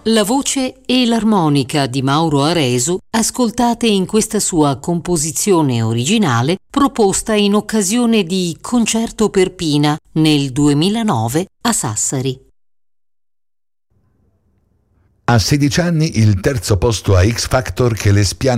La voce e l'armonica di Mauro Aresu, ascoltate in questa sua composizione originale proposta in occasione di Concerto per Pina nel 2009 a Sassari. A 16 anni il terzo posto a X Factor che le spiana